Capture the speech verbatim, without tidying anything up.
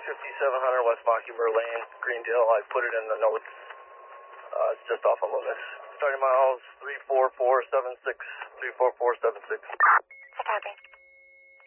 fifty-seven hundred West Mockingbird Lane, Greendale. I put it in the notes. Uh, it's just off of Loomis. Starting miles three four four seven six, three four four seven six. Copy.